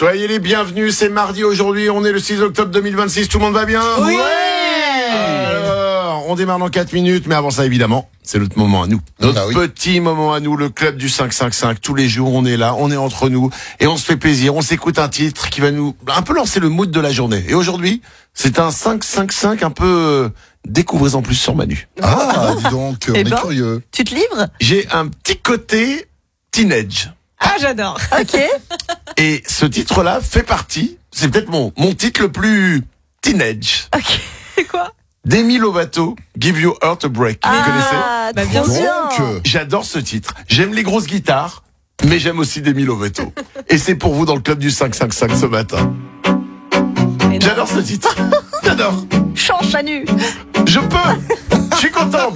Soyez les bienvenus, c'est mardi aujourd'hui, on est le 6 octobre 2026, tout le monde va bien? Oui. Alors, on démarre dans 4 minutes, mais avant ça évidemment, c'est notre moment à nous. Notre petit moment à nous, le club du 555. Tous les jours, on est là, on est entre nous, et on se fait plaisir, on s'écoute un titre qui va nous un peu lancer le mood de la journée. Et aujourd'hui, c'est un 555 un peu... Découvrez en plus sur Manu. Ah, dis donc, on est curieux. Tu te livres? J'ai un petit côté teenage. Ah, j'adore. Ok. Et ce titre-là fait partie, c'est peut-être mon titre le plus teenage. Ok. C'est quoi? Demi Lovato, Give Your Heart a Break. Vous connaissez? Bah, bien trop sûr. bien. J'adore ce titre. J'aime les grosses guitares, mais j'aime aussi Demi Lovato. Et c'est pour vous dans le club du 555 ce matin. J'adore ce titre. J'adore. Change Manu. Je peux. Je suis content.